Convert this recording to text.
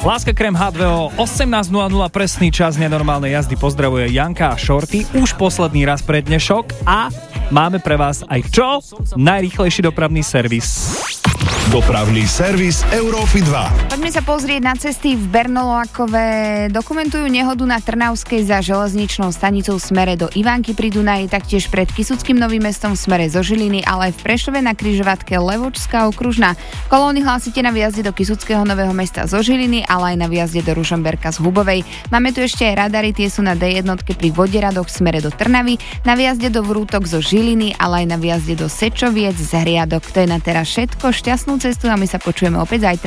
Láska Krém H2O, 18.00 presný čas nenormálnej jazdy, pozdravuje Janka a Shorty, už posledný raz pre dnešok a máme pre vás aj čo? Najrýchlejší dopravný servis. Dopravný servis Európy 2. Poďme sa pozrieť na cesty v Bernolákove. Dokumentujú nehodu na Trnavskej za železničnou stanicou v smere do Ivánky pri Dunaji, taktiež pred Kysuckým Novým Mestom v smere zo Žiliny, ale aj v Prešove na križovatke Levočská okružná. Kolóny hlásite na výjazde do Kysuckého Nového Mesta zo Žiliny, ale aj na výjazde do Ružomberka z Hubovej. Máme tu ešte aj radary, tie sú na D1 pri Voderadoch v smere do Trnavy, na výjazde do Vrútok zo Žiliny, ale aj na výjazde do Sečoviec z Hriadok. To je na teraz všetko. Šťastnú cestu a my sa počujeme opäť zajtra.